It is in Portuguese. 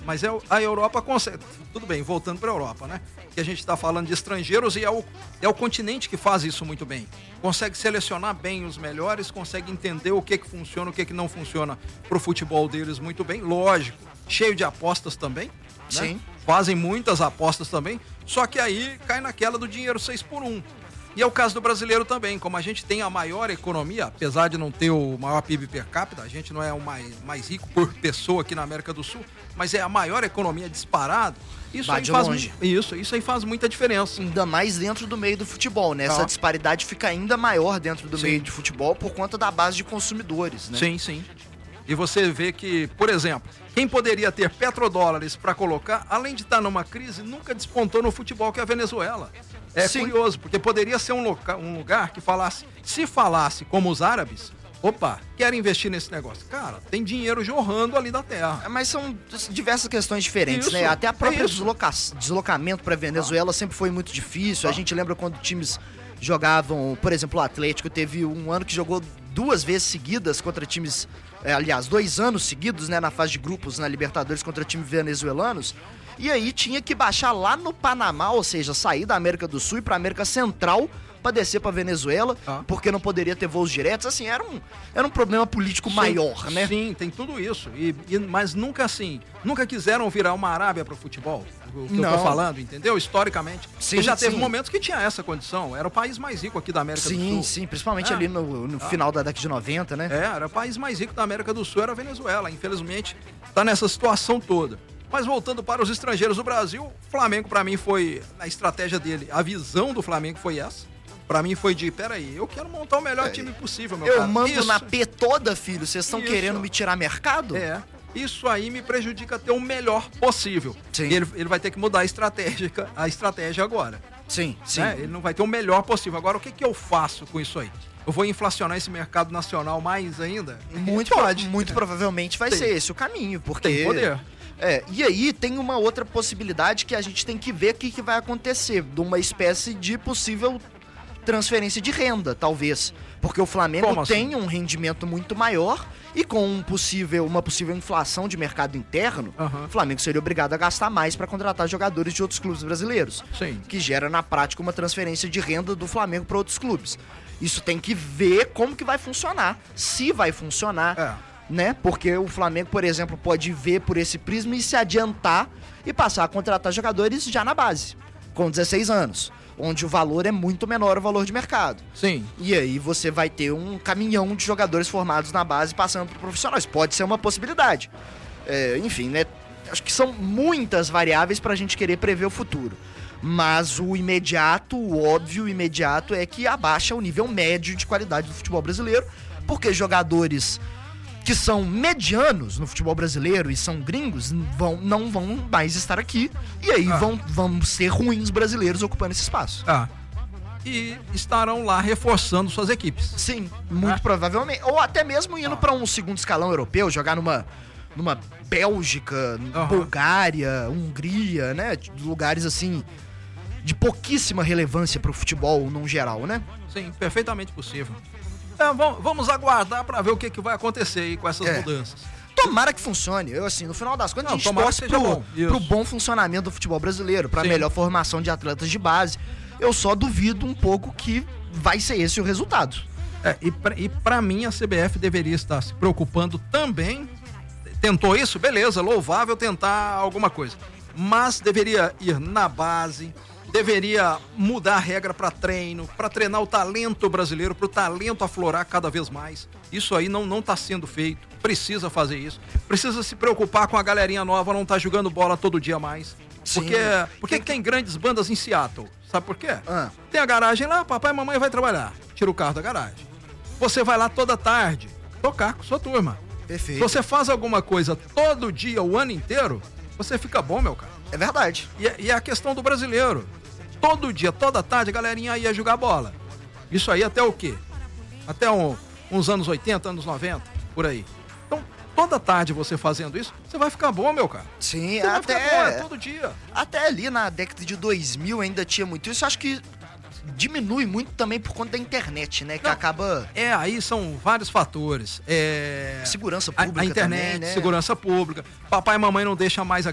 mas a Europa consegue. Tudo bem, voltando para a Europa, né? Que a gente está falando de estrangeiros e é o continente que faz isso muito bem. Consegue selecionar bem os melhores, consegue entender o que funciona, o que não funciona pro futebol deles muito bem. Lógico, cheio de apostas também, né? Sim. Fazem muitas apostas também, só que aí cai naquela do dinheiro 6x1. E é o caso do brasileiro também, como a gente tem a maior economia, apesar de não ter o maior PIB per capita, a gente não é o mais rico por pessoa aqui na América do Sul, mas é a maior economia disparado. Isso aí faz longe. Isso aí faz muita diferença. Ainda mais dentro do meio do futebol, né? Essa disparidade fica ainda maior dentro do meio de futebol por conta da base de consumidores, né? Sim, sim. E você vê que, por exemplo, quem poderia ter petrodólares para colocar, além de estar numa crise, nunca despontou no futebol, que é a Venezuela. É curioso, porque poderia ser um lugar que se falasse como os árabes, opa, quero investir nesse negócio. Cara, tem dinheiro jorrando ali da terra. Mas são diversas questões diferentes, Isso, né? Até a própria é deslocamento para Venezuela sempre foi muito difícil. A gente lembra quando times jogavam, por exemplo, o Atlético teve um ano que jogou 2 vezes seguidas contra times, aliás, 2 anos seguidos, né, na fase de grupos na Libertadores contra times venezuelanos. E aí tinha que baixar lá no Panamá, ou seja, sair da América do Sul e pra América Central pra descer pra Venezuela, porque não poderia ter voos diretos. Assim, era um problema político maior, né? Sim, tem tudo isso. Mas nunca quiseram virar uma Arábia pro futebol. O que eu tô falando, entendeu? Historicamente. Sim, e já teve momentos que tinha essa condição. Era o país mais rico aqui da América do Sul. Sim, principalmente ali no final da década de 90, né? Era o país mais rico da América do Sul, era a Venezuela. Infelizmente, tá nessa situação toda. Mas voltando para os estrangeiros do Brasil, o Flamengo, para mim, foi a estratégia dele. A visão do Flamengo foi essa. Pra mim foi peraí, eu quero montar o melhor time possível, meu cara. Eu mando na P toda, filho, vocês estão querendo me tirar mercado? Isso aí me prejudica ter o melhor possível. Sim. E ele vai ter que mudar a estratégia agora. Sim. Né? Ele não vai ter o melhor possível. Agora, o que eu faço com isso aí? Eu vou inflacionar esse mercado nacional mais ainda? Muito provavelmente vai ser esse o caminho, porque... Tem poder. E aí tem uma outra possibilidade que a gente tem que ver o que vai acontecer, de uma espécie de possível transferência de renda, talvez. Porque o Flamengo tem um rendimento muito maior e com uma possível inflação de mercado interno, o Flamengo seria obrigado a gastar mais para contratar jogadores de outros clubes brasileiros. Sim. Que gera, na prática, uma transferência de renda do Flamengo para outros clubes. Isso tem que ver como que vai funcionar, se vai funcionar, né? Porque o Flamengo, por exemplo, pode ver por esse prisma e se adiantar e passar a contratar jogadores já na base, com 16 anos. Onde o valor é muito menor o valor de mercado. Sim. E aí você vai ter um caminhão de jogadores formados na base passando para profissionais. Pode ser uma possibilidade. Enfim, né? Acho que são muitas variáveis para a gente querer prever o futuro. Mas o óbvio imediato é que abaixa o nível médio de qualidade do futebol brasileiro, porque jogadores que são medianos no futebol brasileiro e são gringos não vão mais estar aqui, e aí vão ser ruins brasileiros ocupando esse espaço. E estarão lá reforçando suas equipes. Sim, muito provavelmente. Ou até mesmo indo para um segundo escalão europeu, jogar numa Bélgica, Bulgária, Hungria, né? Lugares assim de pouquíssima relevância pro futebol no geral, né? Sim, perfeitamente possível. Vamos aguardar para ver o que vai acontecer aí com essas mudanças. Tomara que funcione. Eu, assim, no final das contas, a gente torce pro bom funcionamento do futebol brasileiro, pra melhor formação de atletas de base. Eu só duvido um pouco que vai ser esse o resultado. E pra mim, a CBF deveria estar se preocupando também. Tentou isso? Beleza, louvável tentar alguma coisa. Mas deveria ir na base, deveria mudar a regra para treino, para treinar o talento brasileiro, para o talento aflorar cada vez mais. Isso aí não tá sendo feito. Precisa fazer isso. Precisa se preocupar com a galerinha nova não tá jogando bola todo dia mais. Porque tem grandes bandas em Seattle. Sabe por quê? Tem a garagem lá, papai e mamãe vai trabalhar. Tira o carro da garagem. Você vai lá toda tarde tocar com sua turma. Perfeito. Se você faz alguma coisa todo dia, o ano inteiro, você fica bom, meu cara. É verdade. E é a questão do brasileiro. Todo dia, toda tarde, a galerinha ia jogar bola. Isso aí até o quê? Até uns anos 80, anos 90, por aí. Então, toda tarde você fazendo isso, você vai ficar bom, meu cara. Sim, você vai ficar bom, todo dia. Até ali na década de 2000 ainda tinha muito isso. Acho que diminui muito também por conta da internet, né? Que acaba... aí são vários fatores. Segurança pública a internet, também, né? Segurança pública. Papai e mamãe não deixam mais